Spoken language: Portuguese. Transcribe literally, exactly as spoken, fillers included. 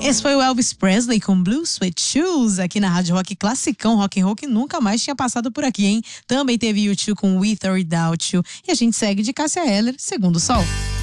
Esse foi o Elvis Presley com Blue Suede Shoes aqui na Rádio Rock, classicão rock and roll que nunca mais tinha passado por aqui, hein? Também teve U dois com With or Without You e a gente segue de Cássia Eller, Segundo Sol.